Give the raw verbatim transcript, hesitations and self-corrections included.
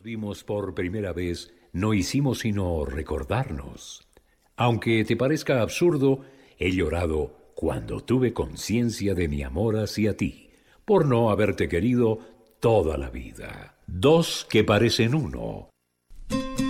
vimos por primera vez, no hicimos sino recordarnos. Aunque te parezca absurdo, he llorado cuando tuve conciencia de mi amor hacia ti, por no haberte querido toda la vida. Dos que parecen uno,